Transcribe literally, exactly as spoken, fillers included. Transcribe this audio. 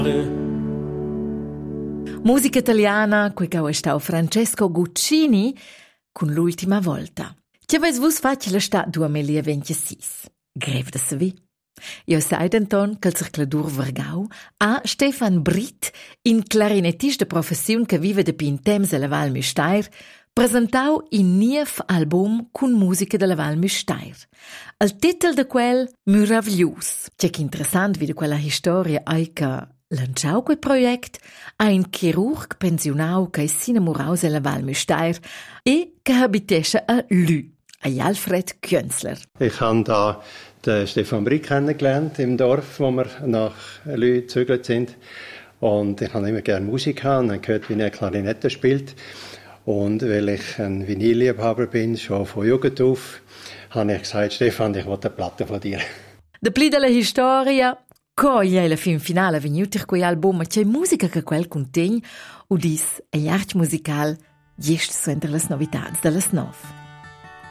Musica italiana, qui che è stato Francesco Guccini, con l'ultima volta. Che avete vus fatto la sta duemilaventisei? Greve da savi. Io sai denton che il circladur Vergau ha Stefan Britt, in clarinettista de professione che vive da pin temps alla Val Müstair, presentau in nief album con musica della Val Müstair. Il titolo de quel Muraviglius. C'è che interessant vide quella storia ai che lanciau quel project a un chirurg pensionau che si innamorau alla Val Müstair e che abitesce a Lü, a Alfred Künzler. Ich habe da den Stefan Britt kennengelernt im Dorf, wo wir nach Lü gezögert sind. Und ich habe immer gerne Musik gehabt und dann gehört, wie er Klarinette spielt. Und weil ich ein Vinylliebhaber bin, schon von Jugend auf, habe ich gesagt, Stefan, ich will eine Platte von dir. De pli della historia, coi la fin finale venuta quei album, c'è musica che quel contegn, udis e art musical, gest su entre las novitats de las nov.